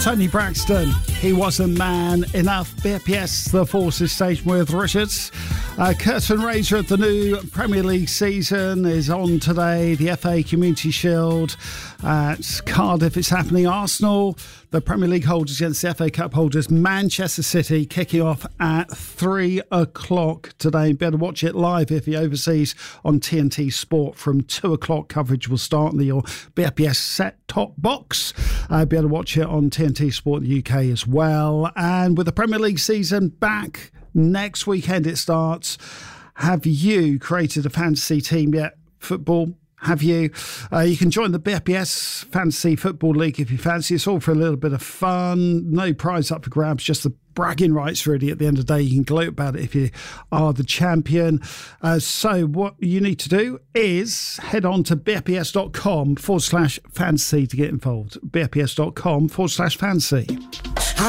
Tony Braxton, he wasn't man enough. BPS, the Forces station with Richards. Curtain raiser of the new Premier League season is on today. The FA Community Shield at Cardiff. It's happening. Arsenal, the Premier League holders against the FA Cup holders. Manchester City kicking off at 3 o'clock today. Be able to watch it live if you're overseas on TNT Sport from 2 o'clock. Coverage will start in your BPS set-top box. Be able to watch it on TNT Sport in the UK as well. And with the Premier League season back next weekend, it starts. Have you created a fantasy team yet? Football? Have you? You can join the BPS Fantasy Football League if you fancy. It's all for a little bit of fun. No prize up for grabs, just the bragging rights really. At the end of the day, you can gloat about it if you are the champion. So what you need to do is head on to bps.com/fantasy to get involved. bps.com/fantasy.